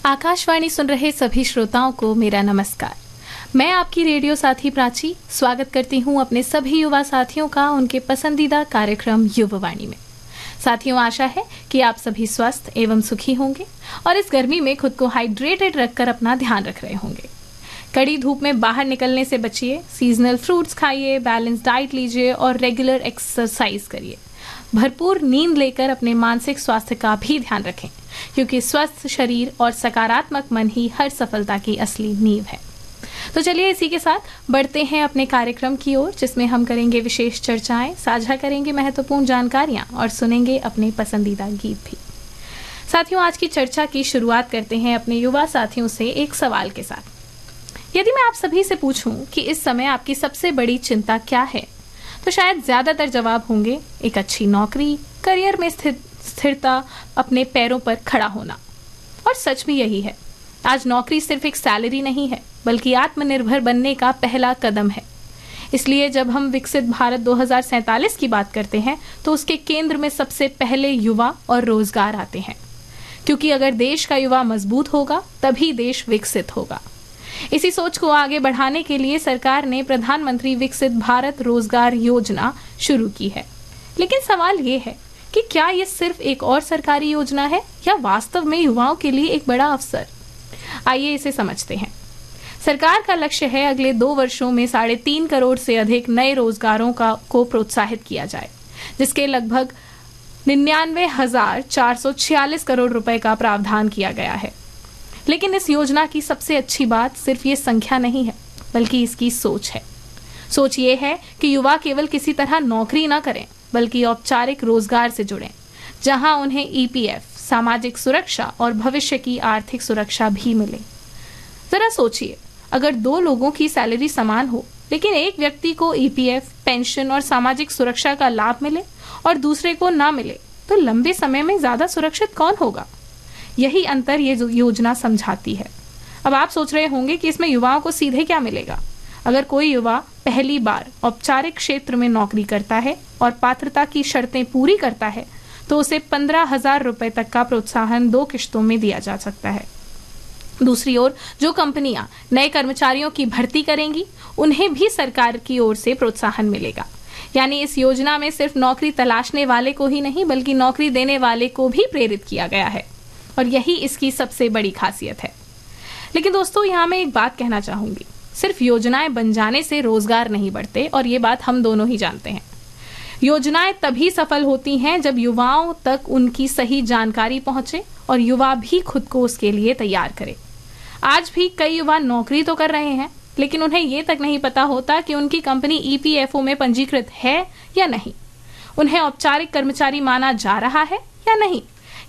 आकाशवाणी सुन रहे सभी श्रोताओं को मेरा नमस्कार। मैं आपकी रेडियो साथी प्राची स्वागत करती हूं अपने सभी युवा साथियों का उनके पसंदीदा कार्यक्रम युववाणी में। साथियों, आशा है कि आप सभी स्वस्थ एवं सुखी होंगे और इस गर्मी में खुद को हाइड्रेटेड रखकर अपना ध्यान रख रहे होंगे। कड़ी धूप में बाहर निकलने से बचिए, सीजनल फ्रूट्स खाइए, बैलेंस डाइट लीजिए और रेगुलर एक्सरसाइज करिए। भरपूर नींद लेकर अपने मानसिक स्वास्थ्य का भी ध्यान रखें, क्योंकि स्वस्थ शरीर और सकारात्मक मन ही हर सफलता की असली नींव है। तो चलिए इसी के साथ बढ़ते हैं अपने कार्यक्रम की ओर, जिसमें हम करेंगे विशेष चर्चाएं, साझा करेंगे महत्वपूर्ण जानकारियां और सुनेंगे अपने पसंदीदा गीत भी। साथियों, आज की चर्चा की शुरुआत करते हैं अपने युवा साथियों से एक सवाल के साथ। यदि मैं आप सभी से पूछूं कि इस समय आपकी सबसे बड़ी चिंता क्या है, तो शायद ज्यादातर जवाब होंगे एक अच्छी नौकरी, करियर में स्थिरता, अपने पैरों पर खड़ा होना। और सच भी यही है। आज नौकरी सिर्फ एक सैलरी नहीं है, बल्कि आत्मनिर्भर बनने का पहला कदम है। इसलिए जब हम विकसित भारत 2047 की बात करते हैं, तो उसके केंद्र में सबसे पहले युवा और रोजगार आते हैं। क्योंकि अगर देश का युवा मजबूत होगा, तभी देश विकसित होगा। इसी सोच को आगे बढ़ाने के लिए सरकार ने प्रधानमंत्री विकसित भारत रोजगार योजना शुरू की है। लेकिन सवाल ये है कि क्या ये सिर्फ एक और सरकारी योजना है या वास्तव में युवाओं के लिए एक बड़ा अवसर? आइए इसे समझते हैं। सरकार का लक्ष्य है अगले 2 वर्षों में 3.5 करोड़ से अधिक नए रोजगारों को प्रोत्साहित किया जाए, जिसके लगभग 99,446 करोड़ रुपए का प्रावधान किया गया है। लेकिन इस योजना की सबसे अच्छी बात सिर्फ ये संख्या नहीं है, बल्कि इसकी सोच है। सोच ये है कि युवा केवल किसी तरह नौकरी ना करें, बल्कि औपचारिक रोजगार से जुड़ें, जहां उन्हें ईपीएफ, सामाजिक सुरक्षा और भविष्य की आर्थिक सुरक्षा भी मिले। जरा सोचिए, अगर 2 लोगों की सैलरी समान हो, लेकिन एक व्यक्ति को ईपीएफ, पेंशन और सामाजिक सुरक्षा का लाभ मिले और दूसरे को ना मिले, तो लंबे समय में ज्यादा सुरक्षित कौन होगा? यही अंतर ये योजना समझाती है। अब आप सोच रहे होंगे कि इसमें युवाओं को सीधे क्या मिलेगा। अगर कोई युवा पहली बार औपचारिक क्षेत्र में नौकरी करता है और पात्रता की शर्तें पूरी करता है, तो उसे 15,000 रुपए तक का प्रोत्साहन 2 किश्तों में दिया जा सकता है। दूसरी ओर जो कंपनियां नए कर्मचारियों की भर्ती करेंगी, उन्हें भी सरकार की ओर से प्रोत्साहन मिलेगा। यानी इस योजना में सिर्फ नौकरी तलाशने वाले को ही नहीं, बल्कि नौकरी देने वाले को भी प्रेरित किया गया है। और यही इसकी सबसे बड़ी खासियत है। लेकिन दोस्तों, यहाँ मैं एक बात कहना चाहूंगी, सिर्फ योजनाएं बन जाने से रोजगार नहीं बढ़ते, और ये बात हम दोनों ही जानते हैं। योजनाएं तभी सफल होती हैं जब युवाओं तक उनकी सही जानकारी पहुंचे और युवा भी खुद को उसके लिए तैयार करे। आज भी कई युवा नौकरी तो कर रहे हैं, लेकिन उन्हें ये तक नहीं पता होता कि उनकी कंपनी ईपीएफओ में पंजीकृत है या नहीं, उन्हें औपचारिक कर्मचारी माना जा रहा है या नहीं,